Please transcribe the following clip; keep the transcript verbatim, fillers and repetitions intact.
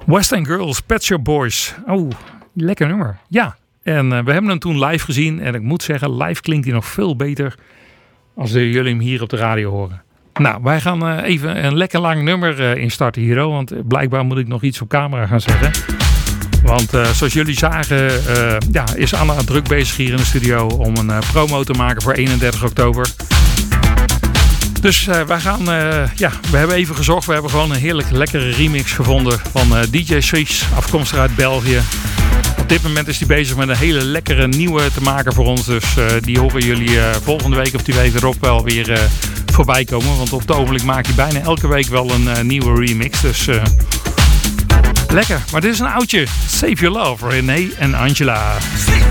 West End Girls, Pet Shop Boys. Oh, lekker nummer. Ja, en uh, we hebben hem toen live gezien. En ik moet zeggen, live klinkt hij nog veel beter als jullie hem hier op de radio horen. Nou, wij gaan uh, even een lekker lang nummer uh, instarten hier. Want blijkbaar moet ik nog iets op camera gaan zeggen. Want uh, zoals jullie zagen uh, ja, is Anna druk bezig hier in de studio om een uh, promo te maken voor eenendertig oktober. Dus uh, wij gaan, uh, ja, we hebben even gezocht. We hebben gewoon een heerlijk lekkere remix gevonden van uh, D J Suisse, afkomstig uit België. Op dit moment is hij bezig met een hele lekkere nieuwe te maken voor ons. Dus uh, die horen jullie uh, volgende week of die week erop wel weer uh, voorbij komen. Want op het ogenblik maakt hij bijna elke week wel een uh, nieuwe remix. Dus uh, lekker. Maar dit is een oudje. Save Your Love, René en Angela.